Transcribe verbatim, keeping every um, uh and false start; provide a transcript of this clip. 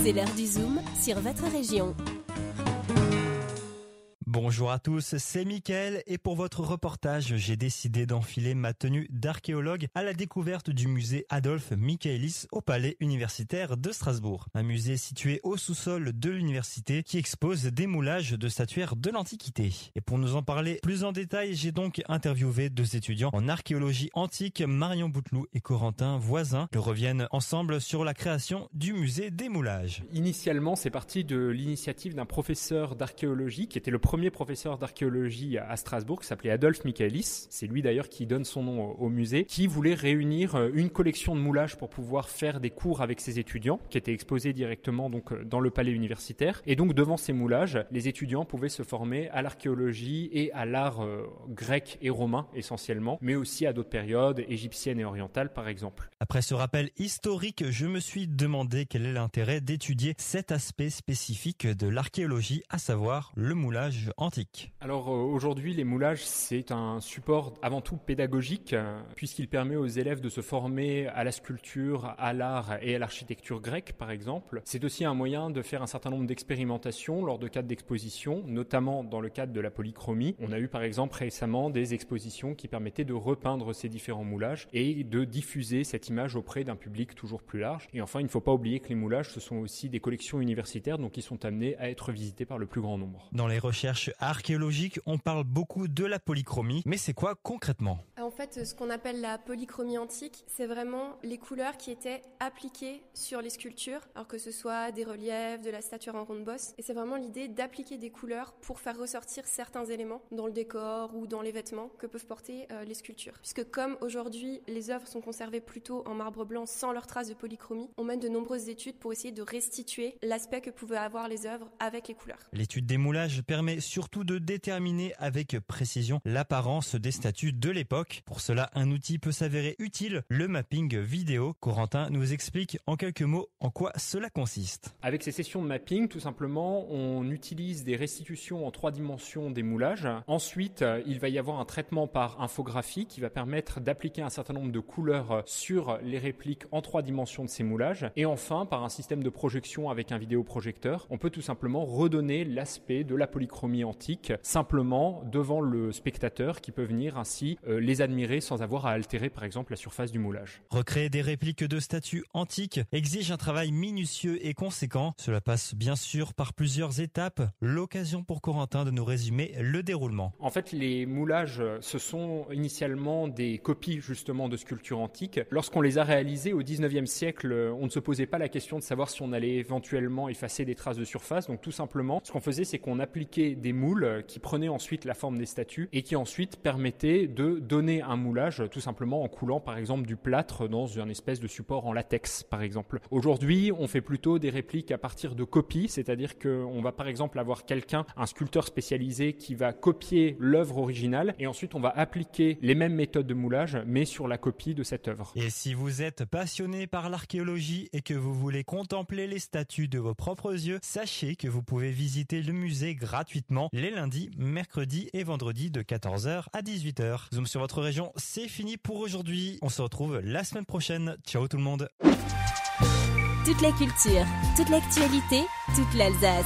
C'est l'heure du Zoom sur votre région. Bonjour à tous, c'est Mickaël et pour votre reportage, j'ai décidé d'enfiler ma tenue d'archéologue à la découverte du musée Adolphe Michaelis au Palais universitaire de Strasbourg. Un musée situé au sous-sol de l'université qui expose des moulages de statuaires de l'Antiquité. Et pour nous en parler plus en détail, j'ai donc interviewé deux étudiants en archéologie antique, Marion Bouteloup et Corentin Voisin. Ils reviennent ensemble sur la création du musée des moulages. Initialement, c'est parti de l'initiative d'un professeur d'archéologie qui était le premier professeur d'archéologie à Strasbourg, qui s'appelait Adolphe Michaelis. C'est lui d'ailleurs qui donne son nom au musée, qui voulait réunir une collection de moulages pour pouvoir faire des cours avec ses étudiants, qui étaient exposés directement donc dans le palais universitaire. Et donc devant ces moulages, les étudiants pouvaient se former à l'archéologie et à l'art euh, grec et romain essentiellement, mais aussi à d'autres périodes, égyptiennes et orientales par exemple. Après ce rappel historique, je me suis demandé quel est l'intérêt d'étudier cet aspect spécifique de l'archéologie, à savoir le moulage antique. Alors euh, aujourd'hui, les moulages, c'est un support avant tout pédagogique, euh, puisqu'il permet aux élèves de se former à la sculpture, à l'art et à l'architecture grecque, par exemple. C'est aussi un moyen de faire un certain nombre d'expérimentations lors de cadres d'exposition, notamment dans le cadre de la polychromie. On a eu par exemple récemment des expositions qui permettaient de repeindre ces différents moulages et de diffuser cette image auprès d'un public toujours plus large. Et enfin, il ne faut pas oublier que les moulages, ce sont aussi des collections universitaires, donc ils sont amenés à être visités par le plus grand nombre. Dans les recherches archéologique, on parle beaucoup de la polychromie, mais c'est quoi concrètement ? En fait, ce qu'on appelle la polychromie antique, c'est vraiment les couleurs qui étaient appliquées sur les sculptures, alors que ce soit des reliefs, de la statuaire en ronde-bosse. Et c'est vraiment l'idée d'appliquer des couleurs pour faire ressortir certains éléments dans le décor ou dans les vêtements que peuvent porter euh, les sculptures. Puisque comme aujourd'hui, les œuvres sont conservées plutôt en marbre blanc sans leur trace de polychromie, on mène de nombreuses études pour essayer de restituer l'aspect que pouvaient avoir les œuvres avec les couleurs. L'étude des moulages permet surtout de déterminer avec précision l'apparence des statues de l'époque. Pour cela, un outil peut s'avérer utile, le mapping vidéo. Corentin nous explique en quelques mots en quoi cela consiste. Avec ces sessions de mapping, tout simplement, on utilise des restitutions en trois dimensions des moulages. Ensuite, il va y avoir un traitement par infographie qui va permettre d'appliquer un certain nombre de couleurs sur les répliques en trois dimensions de ces moulages. Et enfin, par un système de projection avec un vidéoprojecteur, on peut tout simplement redonner l'aspect de la polychromie antique, simplement devant le spectateur qui peut venir ainsi euh, les admirer sans avoir à altérer par exemple la surface du moulage. Recréer des répliques de statues antiques exige un travail minutieux et conséquent. Cela passe bien sûr par plusieurs étapes. L'occasion pour Corentin de nous résumer le déroulement. En fait, les moulages, ce sont initialement des copies justement de sculptures antiques. Lorsqu'on les a réalisées au dix-neuvième siècle, on ne se posait pas la question de savoir si on allait éventuellement effacer des traces de surface. Donc tout simplement, ce qu'on faisait, c'est qu'on appliquait des moules qui prenaient ensuite la forme des statues et qui ensuite permettaient de donner un moulage tout simplement en coulant par exemple du plâtre dans une espèce de support en latex par exemple. Aujourd'hui, on fait plutôt des répliques à partir de copies, c'est-à-dire qu'on va par exemple avoir quelqu'un, un sculpteur spécialisé qui va copier l'œuvre originale et ensuite on va appliquer les mêmes méthodes de moulage mais sur la copie de cette œuvre. Et si vous êtes passionné par l'archéologie et que vous voulez contempler les statues de vos propres yeux, sachez que vous pouvez visiter le musée gratuitement les lundis, mercredis et vendredis de quatorze heures à dix-huit heures. Zoom sur votre région, c'est fini pour aujourd'hui. On se retrouve la semaine prochaine. Ciao tout le monde. Toute la culture, toute l'actualité, toute l'Alsace.